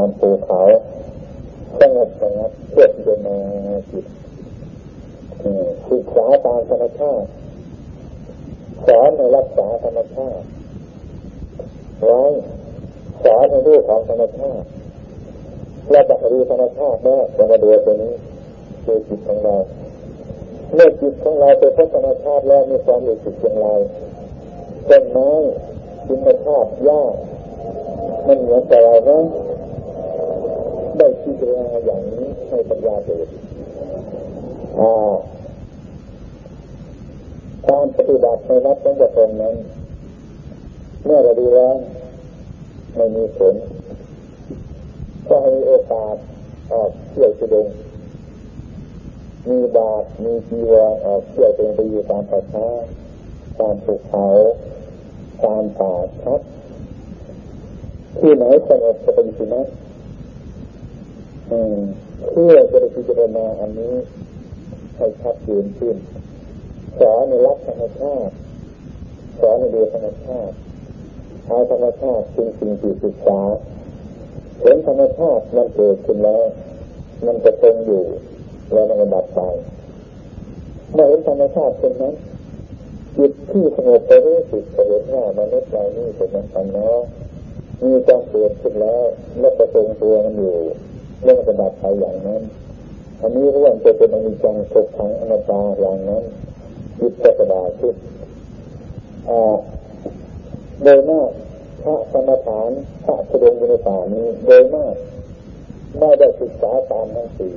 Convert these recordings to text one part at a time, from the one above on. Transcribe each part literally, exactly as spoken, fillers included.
ามภูเขาสงบสงบเพื่อจะมาจิตศึกษาตามธรรมชาติสอนในรักษาธรรมชาติไว้สอนในรูปของธรรมชาติและจะดูธรรมชาติแม่จะมาดูตัวนี้คือจิตของเราเมื่อจิตของเราเป็นธรรมชาติแล้วมีความรู้สึกอย่างไรต้นไม้ธรรมชาติหญ้ามันเหมือนกับเรานะได้พิจารณาอย่างนี้ให้ปัญญาเกิดการปฏิบัติในวัดของพระองค์นั้นเมื่อเราดูแล้วไม่มีผลก็ให้มีโอกาสออกเที่ยวทุดงค์มีบาตรมีจีวรออกเที่ยวไปอยู่ตามป่าช้าตามภูเขาตามป่าชัดที่ไหนสงบจะเป็นที่นั้นเพื่อจะได้พิจารณาอันนี้ให้ชัดเจนขึ้นสอนในรักธรรมชาติสอนในดูธรรมชาติเอาธรรมชาติเป็นสิ่งที่ศึกษาเห็นธรรมชาติมันเกิดขึ้นแล้วมันจะคงอยู่แล้วมันก็ดับไปเมื่อเห็นธรรมชาติเป็นนั้นจิตที่สงบไปรู้สึกเห็นว่ามนุษย์เรานี่เป็นมันกันเนาะมีความเกิดขึ้นแล้วแล้วก็ทรงตัวมันอยู่เรื่องกระดับไปอย่างนั้นอันนี้เรื่องจะเป็นอนิจจังทุกขังอนัตตาอย่างนั้นจิตจะกระดาษขึ้นโดยมากพระสมถานพระแสดงอยู่ในป่านี้โดยมากไม่ได้ศึกษาตามหนังสือ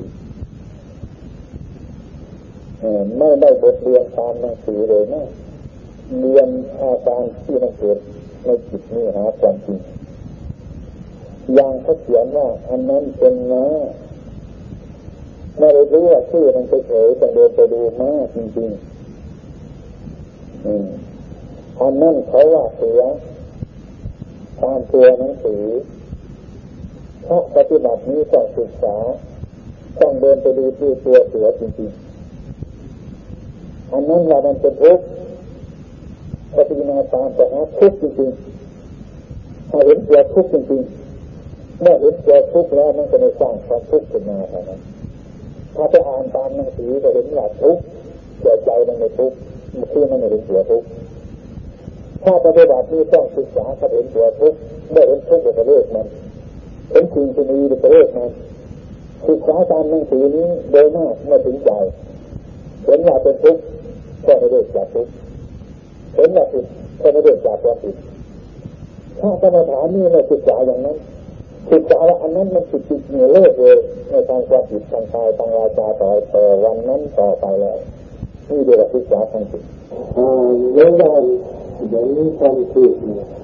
ไม่ได้บทเรียนตามหนังสือเลยนะเรียนอาการที่มันเกิดในจิตนี่หาความจริงอย่างเขาเขียนว่าอันนั้นเป็นม้าไม่ได้รู้ว่าชื่อมันเฉยๆแต่เดินไปดูม้าจริงๆอันนั้นเขาว่าเสือตามตัวหนังสือเพราะปฏิบัตินี้ต้องศึกษาต้องเดินไปดูที่ตัวเสือจริงๆอันนั้นเรามันเป็นทุกข์ปฏิบัติตามแต่หาทุกข์จริงๆถ้าเห็นตัวทุกข์จริงๆเมื่อเห็นตัวทุกข์แล้วมันจะไม่สร้างความทุกข์ขึ้นมาเท่านั้นถ้าไปอ่านตามหนังสือจะเห็นว่าทุกข์แต่ใจมันไม่ทุกข์มันคือมันไม่เห็นตัวทุกข์ถ้าปฏิบัตินี้ต้องศึกษาถ้าเห็นตัวทุกข์ได้เห็นทุกข์ก็เลิกมันเห็นสิ่งที่มีก็เลิกมันศึกษาตามหนังสือนี้โดยมากไม่ถึงใจเห็นว่าเป็นทุกข์ก็ไม่เลิกจากทุกข์เห็นว่าผิดก็ไม่เลิกจากความผิดถ้ากรรมฐานนี่ไม่ศึกษาอย่างนั้นศึกษาว่าอันนั้นมันผิดจริงเลิกเลยในทางความผิดทางกายทางวาจาต่อแต่วันนั้นต่อไปแล้วนี่เรียกว่าศึกษาทางจิตเรื่องใดเดี๋ยวนี้ความคิดเนี่ย